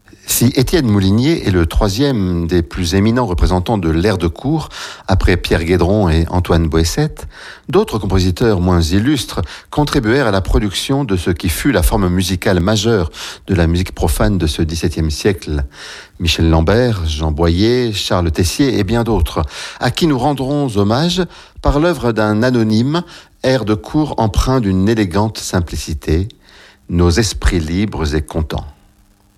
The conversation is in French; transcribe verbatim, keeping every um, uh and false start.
Si Étienne Moulinier est le troisième des plus éminents représentants de l'air de cour, après Pierre Guédron et Antoine Boessette, d'autres compositeurs moins illustres contribuèrent à la production de ce qui fut la forme musicale majeure de la musique profane de ce dix-septième siècle. Michel Lambert, Jean Boyer, Charles Tessier et bien d'autres, à qui nous rendrons hommage par l'œuvre d'un anonyme, air de cour empreint d'une élégante simplicité, nos esprits libres et contents.